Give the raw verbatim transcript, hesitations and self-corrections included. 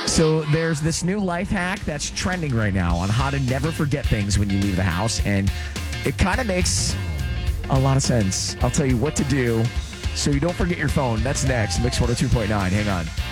So there's this new life hack that's trending right now on how to never forget things when you leave the house. And it kind of makes a lot of sense. I'll tell you what to do so you don't forget your phone. That's next. Mix one oh two point nine. Hang on.